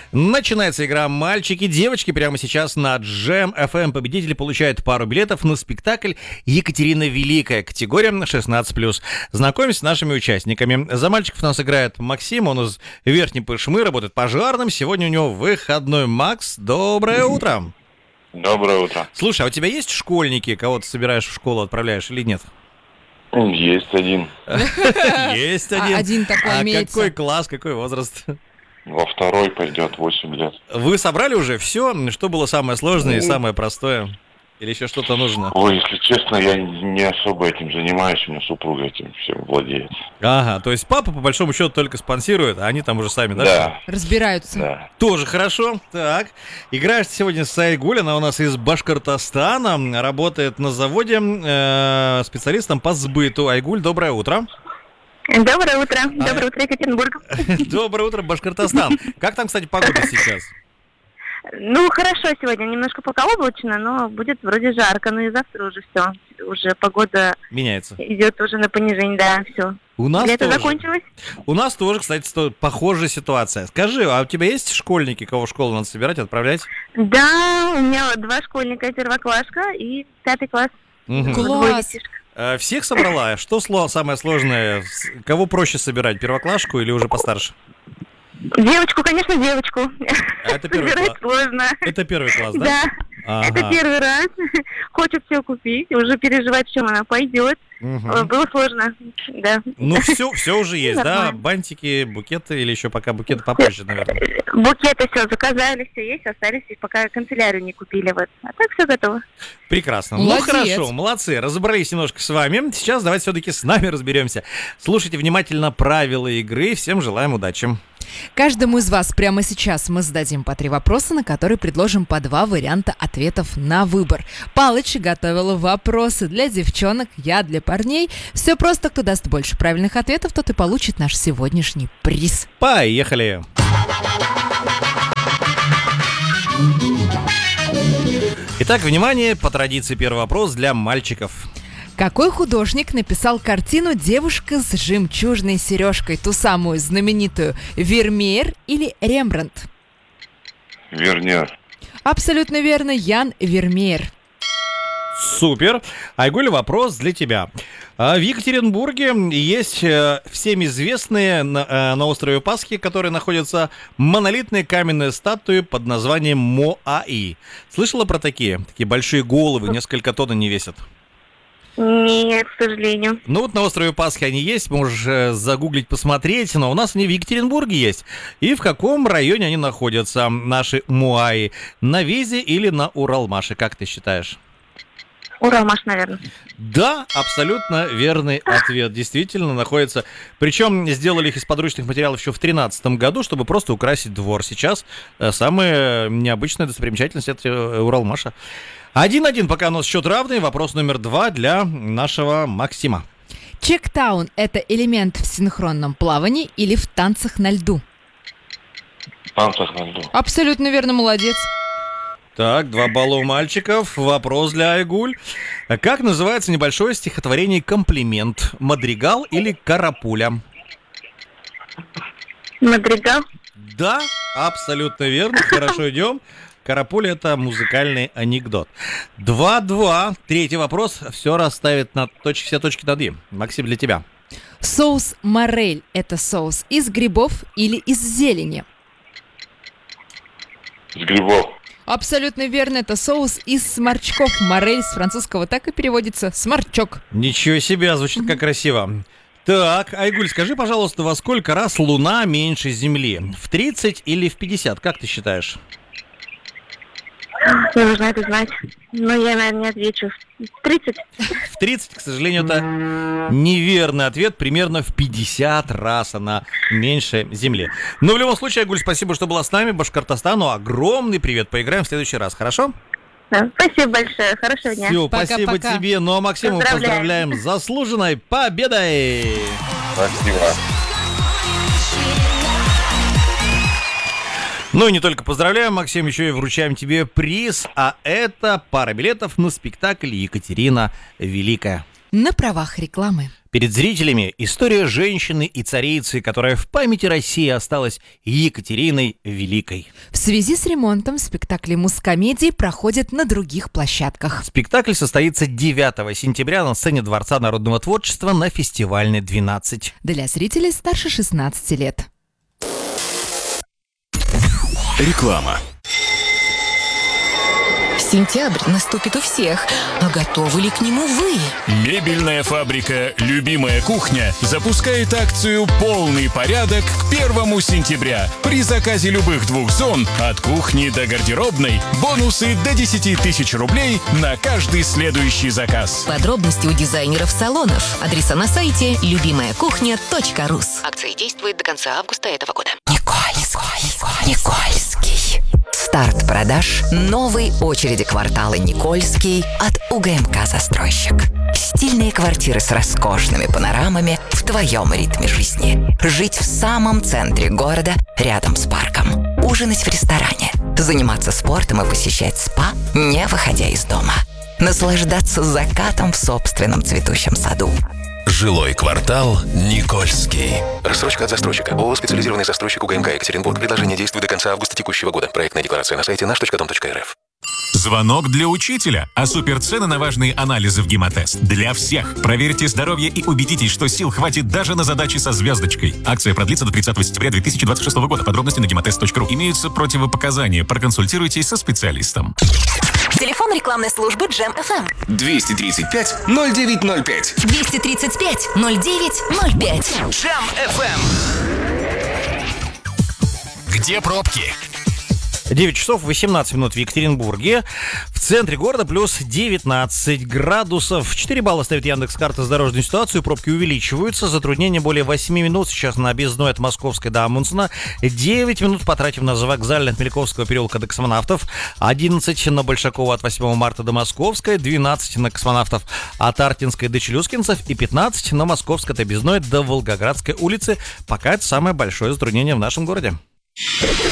Начинается игра «Мальчики, девочки». Прямо сейчас на Джем FM победители получают пару билетов на спектакль «Екатерина Великая», категория 16+. Знакомимся с нашими участниками. За мальчиков у нас играет Максим, он из Верхней Пышмы, работает пожарным. Сегодня у него выходной. Макс, доброе утро. Доброе утро. Слушай, а у тебя есть школьники, кого ты собираешь в школу, отправляешь или нет? Есть один. Есть один. Один такой имеется. А какой класс, какой возраст? Во второй пойдет 8 лет. Вы собрали уже все? Что было самое сложное и самое простое? Или еще что-то нужно? Ой, если честно, я не особо этим занимаюсь, у меня супруга этим всем владеет. Ага, то есть папа, по большому счету, только спонсирует, а они там уже сами, да? Да. Разбираются. Да. Тоже хорошо. Так, играешь сегодня с Айгуль, она у нас из Башкортостана, работает на заводе специалистом по сбыту. Айгуль, доброе утро. Доброе утро. Доброе утро, Екатеринбург. Доброе утро, Башкортостан. Как там, кстати, погода сейчас? Ну, хорошо сегодня. Немножко пока облачно, но будет вроде жарко. Ну и завтра уже все. Уже погода Меняется. идет уже на понижение, да, все. У нас Лето тоже. закончилось? У нас тоже, кстати, похожая ситуация. Скажи, а у тебя есть школьники, кого в школу надо собирать, отправлять? Да, у меня 2 школьника, первоклашка и 5 класс. Мгм. Класс. Всех собрала? Что самое сложное? Кого проще собирать, первоклашку или уже постарше? Девочку, конечно, девочку. А это первый Собирать класс. сложно. Это первый класс, да? Да. Ага. Это первый раз. Хочет все купить, уже переживает, в чем она пойдет. Мгм. Было сложно, да. Ну, все уже есть, да? Нормально. Бантики, букеты или еще пока букеты попозже, наверное. Букеты все заказали, все есть, остались, и пока канцелярию не купили. Вот. А так все готово. Прекрасно. Молодец. Ну, хорошо, молодцы. Разобрались немножко с вами. Сейчас давайте все-таки с нами разберемся. Слушайте внимательно правила игры. Всем желаем удачи. Каждому из вас прямо сейчас мы зададим по 3 вопроса, на которые предложим по 2 варианта ответов на выбор. Палыч готовила вопросы для девчонок, я для парней. Все просто, кто даст больше правильных ответов, тот и получит наш сегодняшний приз. Поехали. Итак, внимание, по традиции первый вопрос для мальчиков. Какой художник написал картину «Девушка с жемчужной сережкой», ту самую знаменитую, Вермеер или Рембрандт? Вернер. Абсолютно верно, Ян Вермеер. Супер. Айгуль, вопрос для тебя. В Екатеринбурге есть всем известные на острове Пасхи, которые находятся, монолитные каменные статуи под названием Моаи. Слышала про такие? Такие большие головы, несколько тонн они весят. Нет, к сожалению. Ну вот на острове Пасхи они есть, можешь загуглить, посмотреть, но у нас они в Екатеринбурге есть. И в каком районе они находятся, наши Моаи? На Визе или на Уралмаше, как ты считаешь? Уралмаш, наверное. Да, абсолютно верный ответ. Действительно находится. Причем сделали их из подручных материалов еще в 2013 году, чтобы просто украсить двор. Сейчас самая необычная достопримечательность — это Уралмаша. 1-1, пока у нас счет равный. Вопрос номер 2 для нашего Максима. Чектаун – это элемент в синхронном плавании или в танцах на льду? В танцах на льду. Абсолютно верно, молодец. Так, 2 балла у мальчиков. Вопрос для Айгуль. Как называется небольшое стихотворение «Комплимент»? Мадригал или карапуля? Мадригал. Да, абсолютно верно. Хорошо, идем. Карапуля — это музыкальный анекдот. 2-2. Третий вопрос. Все расставит на все точки над «и». Максим, для тебя. Соус морель – это соус из грибов или из зелени? С грибов. Абсолютно верно, это соус из сморчков. Морель с французского так и переводится сморчок. Ничего себе, звучит как красиво. Так, Айгуль, скажи, пожалуйста, во сколько раз Луна меньше Земли? В 30 или в 50? Как ты считаешь? Я должна это знать. Но я, наверное, не отвечу. 30. В 30, к сожалению, это неверный ответ. Примерно в 50 раз она меньше Земли. Но в любом случае, Айгуль, спасибо, что была с нами. Башкортостану огромный привет. Поиграем в следующий раз, хорошо? Да, спасибо большое. Хорошего дня. Все, Пока, спасибо пока. тебе. Ну а Максиму Поздравляем. поздравляем с заслуженной победой. Спасибо. Ну и не только поздравляем, Максим, еще и вручаем тебе приз. А это пара билетов на спектакль «Екатерина Великая». На правах рекламы. Перед зрителями история женщины и царицы, которая в памяти России осталась Екатериной Великой. В связи с ремонтом спектакли музкомедии проходят на других площадках. Спектакль состоится 9 сентября на сцене Дворца народного творчества на Фестивальной 12. Для зрителей старше 16 лет. Реклама. Сентябрь наступит у всех, а готовы ли к нему вы? Мебельная фабрика «Любимая кухня» запускает акцию «Полный порядок» к 1 сентября. При заказе любых 2 зон, от кухни до гардеробной, бонусы до 10 тысяч рублей на каждый следующий заказ. Подробности у дизайнеров салонов. Адреса на сайте любимаякухня.рус. Акция действует до конца августа этого года. Никольский. Старт продаж новой очереди квартала Никольский от УГМК «Застройщик». Стильные квартиры с роскошными панорамами в твоем ритме жизни. Жить в самом центре города, рядом с парком. Ужинать в ресторане. Заниматься спортом и посещать спа, не выходя из дома. Наслаждаться закатом в собственном цветущем саду. Жилой квартал Никольский. Рассрочка от застройщика. ООО «Специализированный застройщик УГМК Екатеринбург». Предложение действует до конца августа текущего года. Проектная декларация на сайте наш.дом.рф. Звонок для учителя. А суперцены на важные анализы в Гемотест. Для всех. Проверьте здоровье и убедитесь, что сил хватит даже на задачи со звездочкой. Акция продлится до 30 сентября 2026 года. Подробности на gematest.ru. Имеются противопоказания. Проконсультируйтесь со специалистом. Телефон рекламной службы Джем FM. 235-0905. 235-0905. Джем FM. Где пробки? 9 часов 18 минут в Екатеринбурге. В центре города плюс 19 градусов. 4 балла ставит Яндекс.Карта за дорожную ситуацию. Пробки увеличиваются. Затруднение более 8 минут сейчас на объездной от Московской до Амундсена. 9 минут потратим на завокзальный от Мельковского переулка до Космонавтов. 11 на Большакова от 8 марта до Московской. 12 на Космонавтов от Артинской до Челюскинцев. И 15 на Московской от объездной до Волгоградской улицы. Пока это самое большое затруднение в нашем городе.